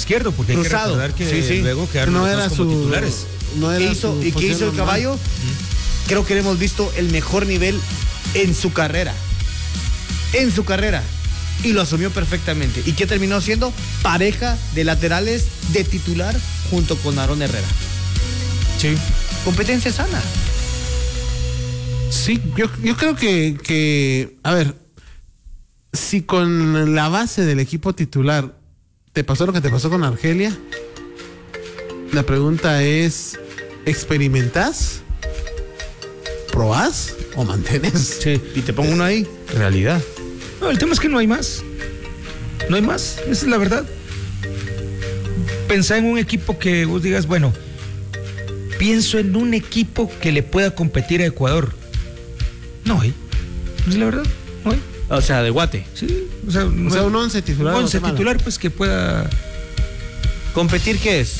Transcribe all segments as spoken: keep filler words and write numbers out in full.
izquierdo, porque Cruzado. hay que recordar que sí, sí. luego quedaron no los era dos como su, titulares. No era ¿Qué hizo, su ¿Y qué hizo el posición Caballo? normal. Creo que le hemos visto el mejor nivel en su carrera. En su carrera. Y lo asumió perfectamente. ¿Y qué terminó siendo? Pareja de laterales de titular junto con Aarón Herrera. Sí. Competencia sana. Sí, yo, yo creo que, que, a ver, si con la base del equipo titular te pasó lo que te pasó con Argelia, la pregunta es, ¿experimentás? ¿Probás? ¿O mantienes? Sí. Y te pongo uno ahí. Realidad. No, el tema es que no hay más. No hay más. Esa es la verdad. Pensá en un equipo que vos digas, bueno, pienso en un equipo que le pueda competir a Ecuador. No hay. Es la verdad. No hay. O sea, de Guate. Sí. O sea, O no sea, hay- un once titular. un once Guatemala. titular, pues que pueda. ¿Competir qué es?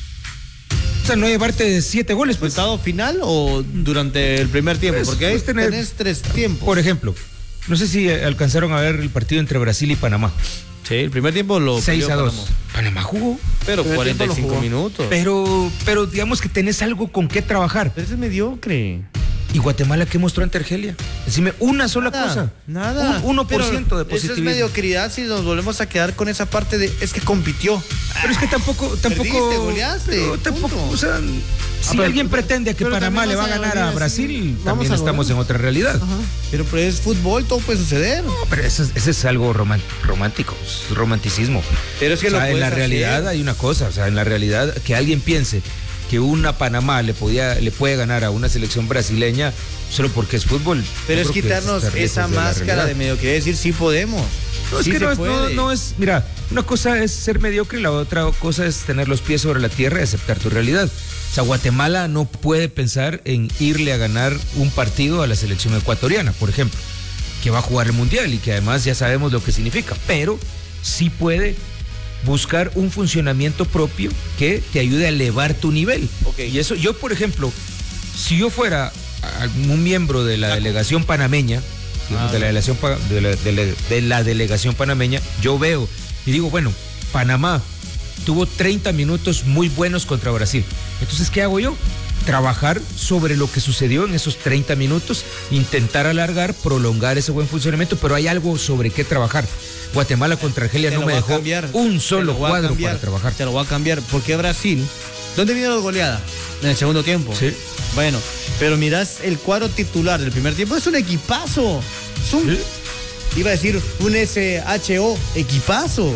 O sea, no llevarte de siete goles, pues. ¿Resultado final o durante el primer tiempo? Pues, Porque ahí pues, tener- tenés tres tiempos. Por ejemplo, no sé si alcanzaron a ver el partido entre Brasil y Panamá. Sí, el primer tiempo lo seis perdió a dos. Panamá. Panamá jugó. Pero Primer cuarenta y tiempo lo cinco jugó. minutos. Pero, pero digamos que tenés algo con qué trabajar. Pero ese es mediocre. ¿Y Guatemala qué mostró ante Argelia? Decime una sola Nada, cosa. Nada. Un uno por ciento de Pero eso positivismo. es mediocridad si nos volvemos a quedar con esa parte de es que compitió. Pero es que tampoco, tampoco. Perdiste, goleaste, pero tampoco, punto. o sea, si pero- alguien pretende que pero Panamá también le va a vas a ganar golear a así, Brasil, vamos también a estamos golear. en otra realidad. Ajá. Pero pues es fútbol, todo puede suceder. No, pero eso, es- ese es algo roman- romántico, es romanticismo. Pero es que O sea, lo en puedes la hacer. realidad hay una cosa, o sea, en la realidad que alguien piense que una Panamá le podía, le puede ganar a una selección brasileña solo porque es fútbol. Pero yo es creo que quitarnos estar lejos esa de la máscara realidad. de mediocridad, decir sí podemos. No, es sí que se no es, no, puede. no es, mira, una cosa es ser mediocre y la otra cosa es tener los pies sobre la tierra y aceptar tu realidad. O sea, Guatemala no puede pensar en irle a ganar un partido a la selección ecuatoriana, por ejemplo, que va a jugar el Mundial y que además ya sabemos lo que significa, pero sí puede buscar un funcionamiento propio que te ayude a elevar tu nivel. Ok. Y eso, yo, por ejemplo, si yo fuera un miembro de la delegación panameña, digamos, Ah. de, la delegación, pa- de, la, de la- de la delegación panameña, yo veo y digo, bueno, Panamá tuvo treinta minutos muy buenos contra Brasil. Entonces, ¿qué hago yo? Trabajar sobre lo que sucedió en esos treinta minutos, intentar alargar, prolongar ese buen funcionamiento, pero hay algo sobre qué trabajar. Guatemala contra Argelia Te no lo me voy a dejó cambiar, un te solo lo voy a cuadro cambiar, para trabajar. Te lo voy a cambiar. Porque Brasil, ¿dónde vino la goleada? En el segundo tiempo. Sí. Bueno, pero mirás el cuadro titular del primer tiempo, es un equipazo. Es un, Sí. iba a decir, un S H O equipazo.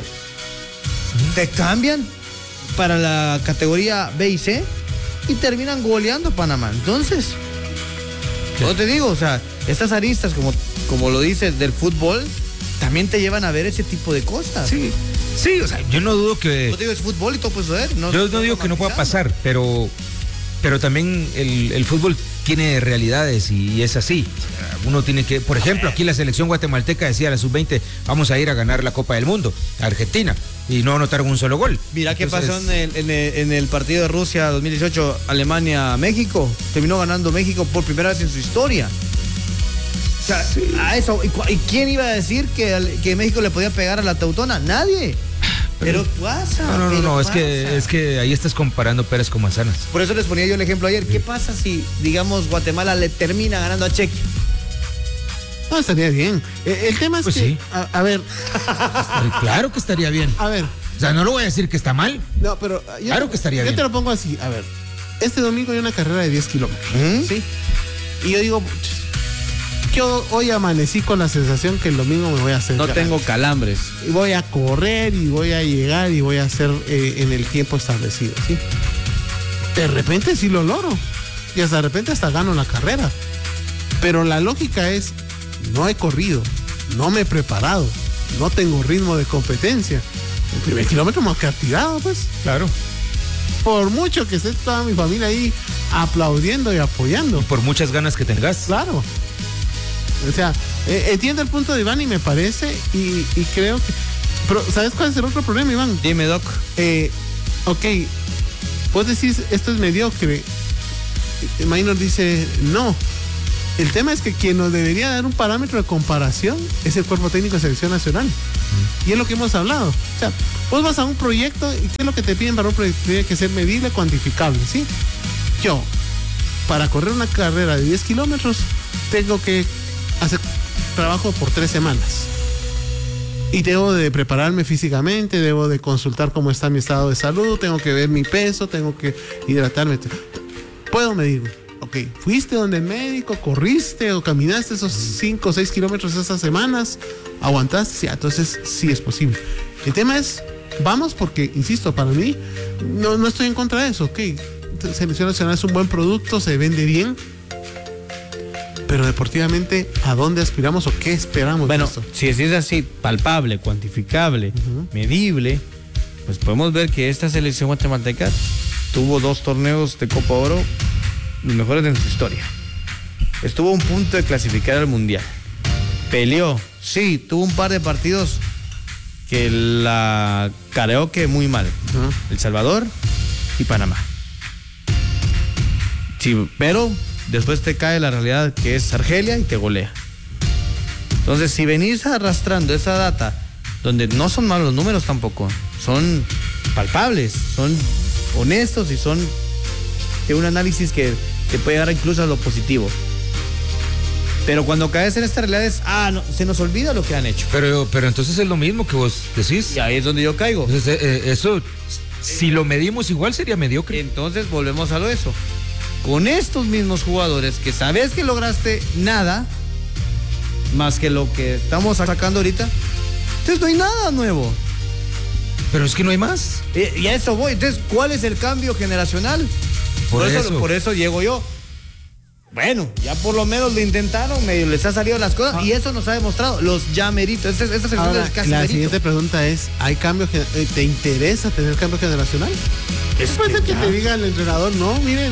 Te cambian para la categoría B y C y terminan goleando a Panamá. Entonces, yo te digo, o sea, estas aristas, como, como lo dices, del fútbol, también te llevan a ver ese tipo de cosas. Sí, sí, o sea, yo no dudo que... Yo te digo, es fútbol y todo puede suceder. No, Yo no digo que no pueda pasar, pero, pero también el, el fútbol tiene realidades y es así. O sea, uno tiene que, por ejemplo, aquí la selección guatemalteca decía a la sub veinte, vamos a ir a ganar la Copa del Mundo, a Argentina, y no anotaron un solo gol. Mira qué Entonces, pasó en el, en, el, en el partido de Rusia dos mil dieciocho, Alemania-México. Terminó ganando México por primera vez en su historia. O sea, a eso. ¿Y, cu- y quién iba a decir que, al- que México le podía pegar a la Teutona? Nadie. Pero, pasa. No, no, no, pero no, es que, pasa. es que ahí estás comparando peras con manzanas. Por eso les ponía yo el ejemplo ayer. ¿Qué pasa si, digamos, Guatemala le termina ganando a Chequia? No, estaría bien. Eh, el tema es Pues que, sí. a, a ver, Claro que estaría bien. a ver, O sea, no lo voy a decir que está mal. no, pero yo, Claro que estaría yo bien. te lo pongo así, a ver, este domingo hay una carrera de diez kilómetros, ¿Mm? ¿sí? Y yo digo, yo hoy amanecí con la sensación que el domingo me voy a hacer No grande. tengo calambres. Y voy a correr y voy a llegar y voy a hacer eh, en el tiempo establecido, ¿sí? De repente sí lo logro. Y hasta de repente hasta gano la carrera. Pero la lógica es, no he corrido, no me he preparado, no tengo ritmo de competencia. El primer kilómetro me voy a quedar tirado, pues. Claro. Por mucho que esté toda mi familia ahí aplaudiendo y apoyando. Por muchas ganas que tengas. Claro. O sea, eh, entiendo el punto de Iván y me parece, y, y creo que... Pero, ¿sabes cuál es el otro problema, Iván? Dime, Doc. Eh, ok, vos decís, esto es mediocre. Y Maynor dice, no. El tema es que quien nos debería dar un parámetro de comparación es el cuerpo técnico de selección nacional. Y es lo que hemos hablado. O sea, vos vas a un proyecto y ¿qué es lo que te piden para un proyecto? Tiene que ser medible, cuantificable, ¿sí? Yo, para correr una carrera de diez kilómetros, tengo que hacer trabajo por tres semanas. Y debo de prepararme físicamente, debo de consultar cómo está mi estado de salud, tengo que ver mi peso, tengo que hidratarme. Puedo medirme. Ok, fuiste donde el médico, corriste o caminaste esos cinco o seis kilómetros esas semanas, aguantaste, sí, entonces sí es posible. El tema es, vamos porque, insisto, para mí, no, no estoy en contra de eso, ok, Selección Nacional es un buen producto, se vende bien, pero deportivamente, ¿a dónde aspiramos o qué esperamos? Bueno, de esto? si es así, palpable, cuantificable, uh-huh. medible, pues podemos ver que esta selección guatemalteca tuvo dos torneos de Copa Oro, los mejores de su historia. Estuvo a un punto de clasificar al Mundial. Peleó, sí, tuvo un par de partidos que la careó que muy mal. Uh-huh. El Salvador y Panamá. Sí, pero después te cae la realidad que es Argelia y te golea. Entonces, si venís arrastrando esa data, donde no son malos los números tampoco, son palpables, son honestos y son de un análisis que te puede llegar incluso a lo positivo. Pero cuando caes en esta realidad es, ah, no, se nos olvida lo que han hecho. Pero, pero entonces es lo mismo que vos decís. Y ahí es donde yo caigo. Entonces, eh, eso, si lo medimos igual sería mediocre. Entonces volvemos a lo eso. Con estos mismos jugadores que sabes que lograste nada más que lo que estamos sacando ahorita, entonces no hay nada nuevo. Pero es que no hay más. Y, y a eso voy. Entonces, ¿cuál es el cambio generacional? Por, por eso, eso por eso llego yo. Bueno, ya por lo menos lo intentaron, medio les ha salido las cosas, ah. y eso nos ha demostrado los ya meritos. Esta, esta sección Ahora, es casi la merito. Siguiente pregunta es, ¿hay cambio? ¿Te interesa tener cambio generacional? Es puede ser que, que te diga el entrenador, no, miren.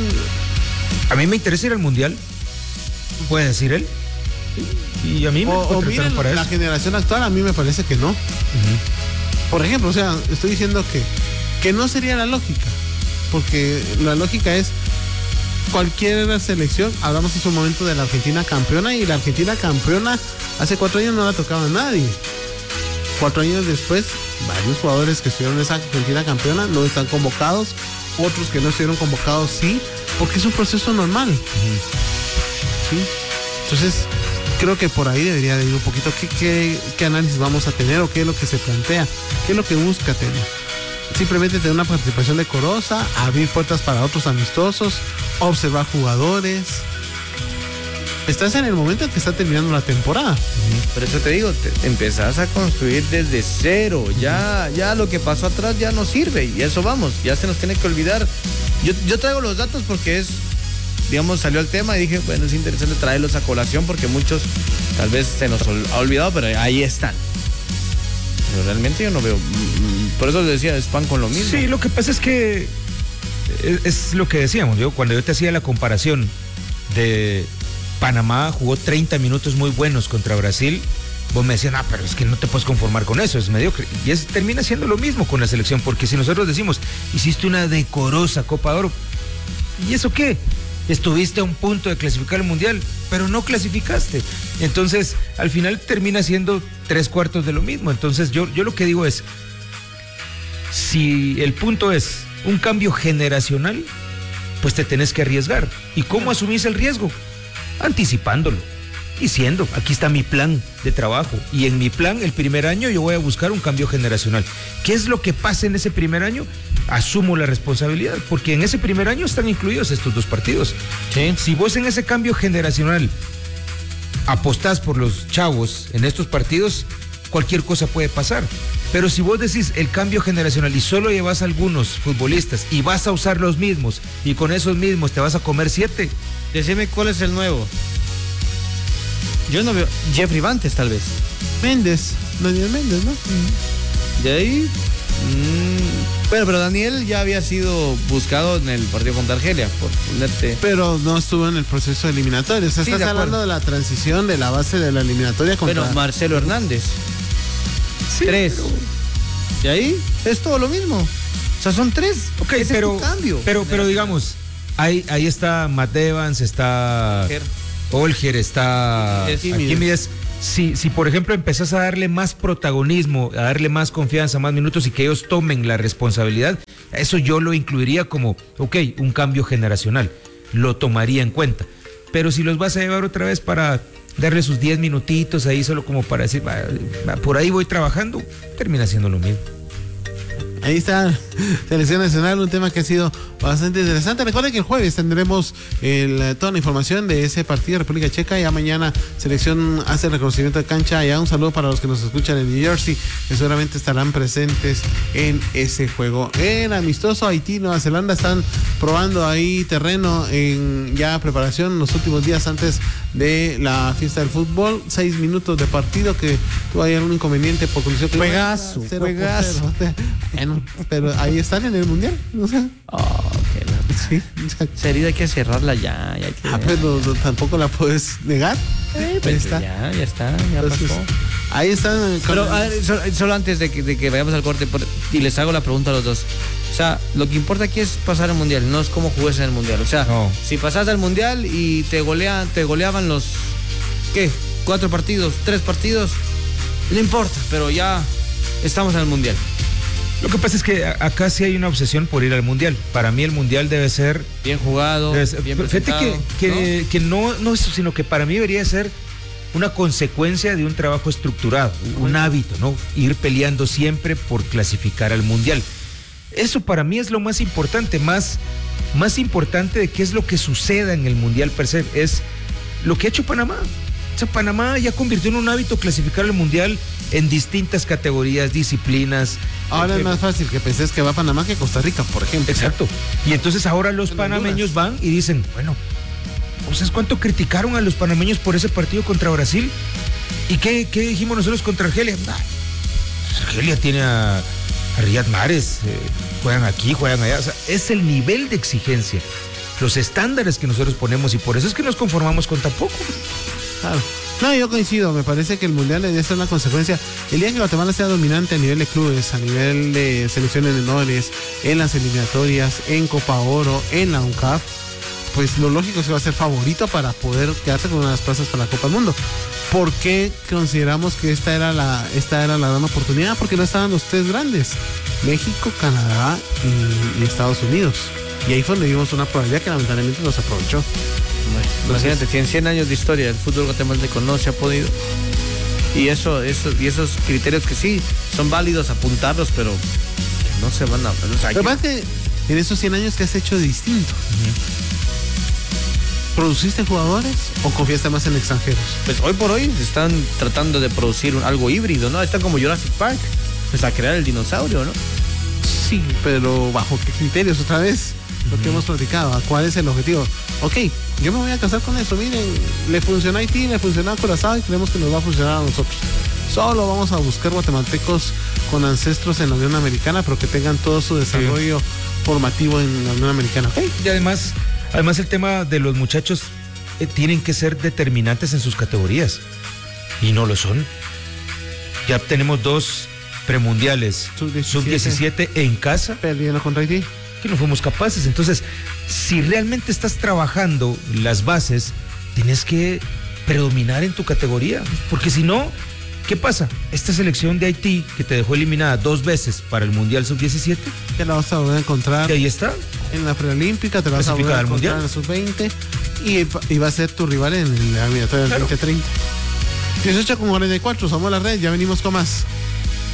A mí me interesa ir al Mundial, puede decir él. Y a mí me o, o miren para la eso. Generación actual, a mí me parece que no. Uh-huh. Por ejemplo, o sea, estoy diciendo que, que no sería la lógica, porque la lógica es cualquier selección. Hablamos en su momento de la Argentina campeona, y la Argentina campeona hace cuatro años no la tocaba a nadie. Cuatro años después, varios jugadores que estuvieron en esa Argentina campeona no están convocados, otros que no estuvieron convocados sí, porque es un proceso normal. Uh-huh. ¿Sí? Entonces, creo que por ahí debería de ir un poquito qué, qué, qué análisis vamos a tener o qué es lo que se plantea, qué es lo que busca tener. Simplemente tener una participación decorosa, abrir puertas para otros amistosos, observar jugadores. Estás en el momento en que está terminando la temporada. Por eso te digo, te empezás a construir desde cero. Ya, ya lo que pasó atrás ya no sirve, y eso vamos, ya se nos tiene que olvidar. Yo, yo traigo los datos porque es, digamos, salió el tema y dije, bueno, es interesante traerlos a colación porque muchos tal vez se nos ha olvidado, pero ahí están. Pero realmente yo no veo, por eso les decía, es pan con lo mismo. Sí, lo que pasa es que es, es lo que decíamos, yo cuando yo te hacía la comparación de Panamá jugó treinta minutos muy buenos contra Brasil, vos me decías, ah, pero es que no te puedes conformar con eso, es mediocre. Y es, termina siendo lo mismo con la selección, porque si nosotros decimos, hiciste una decorosa Copa de Oro, ¿y eso qué? Estuviste a un punto de clasificar al Mundial, pero no clasificaste. Entonces, al final termina siendo tres cuartos de lo mismo. Entonces, yo, yo lo que digo es, si el punto es un cambio generacional, pues te tenés que arriesgar. ¿Y cómo asumís el riesgo? Anticipándolo, diciendo, aquí está mi plan de trabajo, y en mi plan el primer año yo voy a buscar un cambio generacional. ¿Qué es lo que pasa en ese primer año? Asumo la responsabilidad, porque en ese primer año están incluidos estos dos partidos. Sí. Si vos en ese cambio generacional apostás por los chavos en estos partidos, cualquier cosa puede pasar. Pero si vos decís el cambio generacional y solo llevas a algunos futbolistas y vas a usar los mismos, y con esos mismos te vas a comer siete. Decime cuál es el nuevo. Yo no veo. Jeffrey Bantes, tal vez. Méndez, Daniel Méndez, ¿no? De ahí. Mmm, bueno, pero Daniel ya había sido buscado en el partido contra Argelia, por ponerte. Pero no estuvo en el proceso eliminatorio. O sea, sí, estás de hablando de la transición de la base de la eliminatoria contra. Bueno, Marcelo Hernández. Sí, tres. Pero... Y ahí es todo lo mismo. O sea, son tres. Ok, ese pero, es tu cambio. Pero, pero digamos, ahí, ahí está Matt Evans, está Olger, está Arquímedes. Si, si por ejemplo empezás a darle más protagonismo, a darle más confianza, más minutos y que ellos tomen la responsabilidad, eso yo lo incluiría como, ok, un cambio generacional, lo tomaría en cuenta. Pero si los vas a llevar otra vez para darle sus diez minutitos ahí solo como para decir, va, va, por ahí voy trabajando, termina siendo lo mismo. Ahí está Selección Nacional, un tema que ha sido bastante interesante. Recuerden que el jueves tendremos el, toda la información de ese partido de República Checa. Ya mañana Selección hace el reconocimiento de cancha. Ya un saludo para los que nos escuchan en New Jersey, que seguramente estarán presentes en ese juego. En amistoso, Haití, Nueva Zelanda están probando ahí terreno en ya preparación los últimos días antes de la fiesta del fútbol. Seis minutos de partido que tuvo ahí algún inconveniente por condición que juegazo, juegazo. Bueno, pero ahí están en el mundial, no sé. Oh, qué la... Sí. Esa herida hay que cerrarla ya. ya hay que... Ah, pero no, tampoco la puedes negar. Eh, pues, ahí está. Ya, ya está, ya Entonces, pasó. ahí están. Pero a ver, solo, solo antes de que, de que vayamos al corte, por, y les hago la pregunta a los dos. O sea, lo que importa aquí es pasar el mundial, no es cómo juegues en el mundial. O sea, no. Si pasas al mundial y te golean, te goleaban los, ¿qué? Cuatro partidos, tres partidos, no importa, pero ya estamos en el mundial. Lo que pasa es que acá sí hay una obsesión por ir al mundial. Para mí el mundial debe ser bien jugado, debe ser, bien fíjate presentado, que, que, ¿no? que no, no eso, sino que para mí debería ser una consecuencia de un trabajo estructurado, un hábito, ¿no? Ir peleando siempre por clasificar al mundial. Eso para mí es lo más importante, más, más importante de qué es lo que suceda en el mundial per se, es lo que ha hecho Panamá. O sea, Panamá ya convirtió en un hábito clasificar al mundial en distintas categorías, disciplinas. Ahora eh, es más fácil que penses que va a Panamá que Costa Rica, por ejemplo. Exacto. Y entonces ahora los En panameños van y dicen, bueno, ¿sabes cuánto criticaron a los panameños por ese partido contra Brasil? ¿Y qué, qué dijimos nosotros contra Argelia? Ah, Argelia tiene a, a Riyad Mahrez, eh, juegan aquí, juegan allá. O sea, es el nivel de exigencia, los estándares que nosotros ponemos y por eso es que nos conformamos con tan poco. Claro. No, yo coincido, me parece que el mundial debe ser una consecuencia. El día que Guatemala sea dominante a nivel de clubes, a nivel de selecciones menores, en las eliminatorias, en Copa Oro, en la UNCAF, pues lo lógico es que va a ser favorito para poder quedarse con unas plazas para la Copa del Mundo. ¿Por qué consideramos que esta era la, esta era la gran oportunidad? Porque no estaban los tres grandes, México, Canadá y, y Estados Unidos. Y ahí fue donde vimos una probabilidad que lamentablemente no se aprovechó. Bueno, imagínate, si en cien años de historia el fútbol guatemalteco no se ha podido. Y eso, eso, y esos criterios que sí son válidos apuntarlos, pero no se van a. O sea, Pero aparte, en esos cien años, ¿qué has hecho de distinto? Uh-huh. ¿Produciste jugadores o confiaste más en extranjeros? Pues hoy por hoy están tratando de producir un, algo híbrido, ¿no? Está como Jurassic Park, pues a crear el dinosaurio, ¿no? Sí, pero ¿bajo qué criterios otra vez? Lo que hemos platicado, ¿cuál es el objetivo? Ok, yo me voy a casar con eso, miren, le funciona a Haití, le funciona a Curazao y creemos que nos va a funcionar a nosotros. Solo vamos a buscar guatemaltecos con ancestros en la Unión Americana, pero que tengan todo su desarrollo sí. formativo en la Unión Americana. Okay. Y además, además el tema de los muchachos eh, tienen que ser determinantes en sus categorías y no lo son. Ya tenemos dos premundiales, sub diecisiete en casa. Perdiendo contra Haití. Que no fuimos capaces. Entonces, si realmente estás trabajando las bases, tienes que predominar en tu categoría, porque si no, ¿qué pasa? Esta selección de Haití, que te dejó eliminada dos veces para el Mundial sub diecisiete, ya la vas a volver a encontrar. Y ahí está. En la preolímpica, te la vas a volver a encontrar mundial. En la sub veinte y, y va a ser tu rival en la eliminatoria del claro. veinte treinta. dieciocho con cuarenta y cuatro, somos la red, ya venimos con más.